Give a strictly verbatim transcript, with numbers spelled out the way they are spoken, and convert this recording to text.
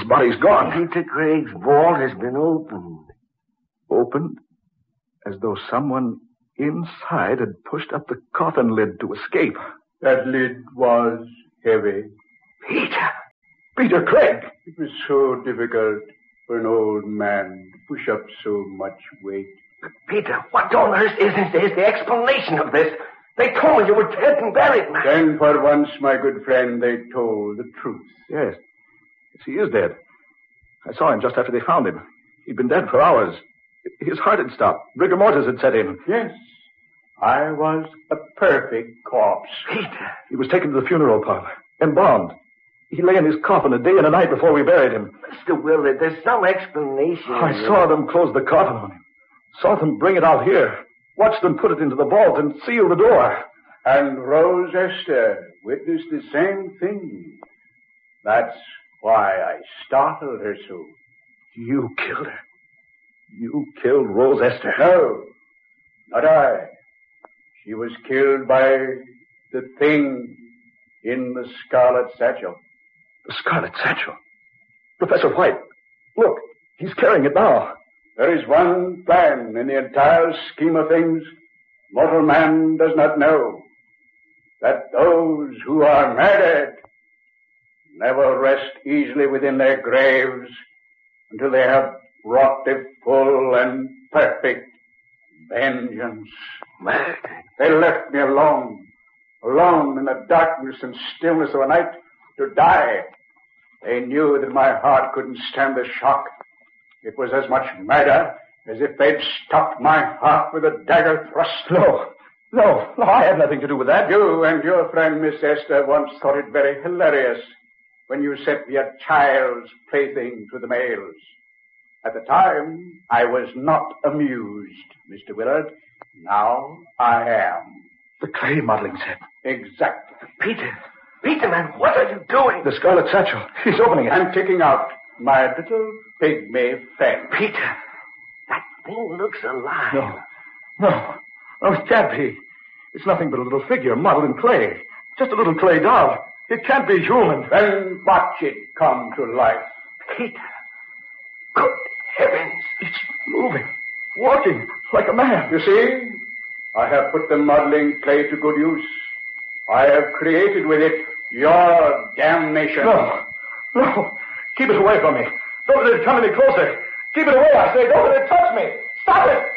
body's gone. Peter Craig's vault has been opened. Opened? As though someone inside had pushed up the coffin lid to escape. That lid was heavy. Peter! Peter Craig! It was so difficult for an old man to push up so much weight. But Peter, what on earth is, is the explanation of this? They told me you were dead and buried, man. Then for once, my good friend, they told the truth. Yes. Yes, he is dead. I saw him just after they found him. He'd been dead for hours. His heart had stopped. Rigor mortis had set in. Yes. I was a perfect corpse. Peter. He was taken to the funeral parlor, embalmed. He lay in his coffin a day and a night before we buried him. Mister Willard, there's some explanation. I saw them close the coffin on him. Saw them bring it out here. Watched them put it into the vault and seal the door. And Rose Esther witnessed the same thing. That's why I startled her so. You killed her. You killed Rose Esther. No, not I. She was killed by the thing in the scarlet satchel. The scarlet satchel? Professor White, look, he's carrying it now. There is one plan in the entire scheme of things mortal man does not know. That those who are murdered never rest easily within their graves until they have wrought a full and perfect vengeance. Murdered? They left me alone, alone in the darkness and stillness of a night to die. They knew that my heart couldn't stand the shock. It was as much murder as if they'd stopped my heart with a dagger thrust. No, no, no, I had nothing to do with that. You and your friend Miss Esther once thought it very hilarious when you sent me a child's plaything to the mails. At the time, I was not amused, Mister Willard. Now I am. The clay modeling set. Exactly. Peter, Peter, man, what are you doing? The scarlet satchel. He's opening it. I'm taking out my little pygmy friend. Peter, that thing looks alive. No, no, no, it can't be. It's nothing but a little figure modeled in clay. Just a little clay doll. It can't be human. Then watch it come to life. Peter, good heavens. It's moving, walking like a man. You see, I have put the modeling clay to good use. I have created with it your damnation. No, no. Keep it away from me. Don't let it come any closer. Keep it away, I say. Don't let it touch me. Stop it.